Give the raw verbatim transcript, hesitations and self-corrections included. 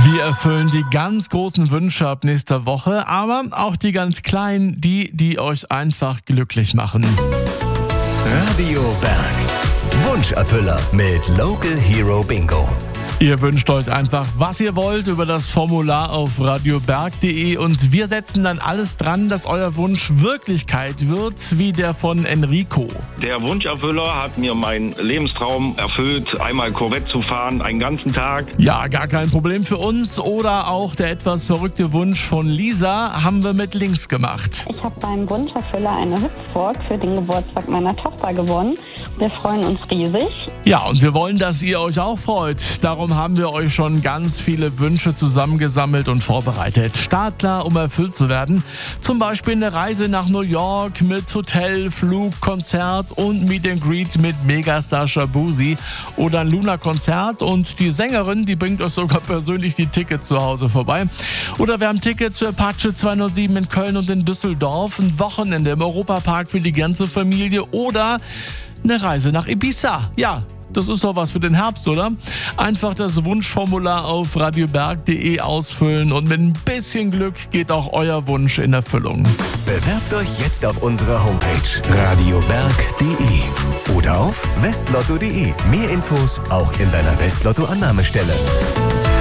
Wir erfüllen die ganz großen Wünsche ab nächster Woche, aber auch die ganz kleinen, die, die euch einfach glücklich machen. Radio Berg. Wunscherfüller mit Local Hero Bingo. Ihr wünscht euch einfach, was ihr wollt, über das Formular auf radioberg punkt de und wir setzen dann alles dran, dass euer Wunsch Wirklichkeit wird, wie der von Enrico. Der Wunscherfüller hat mir meinen Lebenstraum erfüllt, einmal Corvette zu fahren, einen ganzen Tag. Ja, gar kein Problem für uns. Oder auch der etwas verrückte Wunsch von Lisa haben wir mit links gemacht. Ich habe beim Wunscherfüller eine Hüpfburg für den Geburtstag meiner Tochter gewonnen. Wir freuen uns riesig. Ja, und wir wollen, dass ihr euch auch freut. Darum haben wir euch schon ganz viele Wünsche zusammengesammelt und vorbereitet. Startklar, um erfüllt zu werden. Zum Beispiel eine Reise nach New York mit Hotel, Flug, Konzert und Meet and Greet mit Megastar Shabuzi. Oder ein Luna-Konzert und die Sängerin, die bringt euch sogar persönlich die Tickets zu Hause vorbei. Oder wir haben Tickets für Apache zweihundertsieben in Köln und in Düsseldorf. Ein Wochenende im Europapark für die ganze Familie. Oder eine Reise nach Ibiza. Ja, das ist doch was für den Herbst, oder? Einfach das Wunschformular auf radioberg punkt de ausfüllen und mit ein bisschen Glück geht auch euer Wunsch in Erfüllung. Bewerbt euch jetzt auf unserer Homepage radioberg punkt de oder auf westlotto punkt de. Mehr Infos auch in deiner Westlotto-Annahmestelle.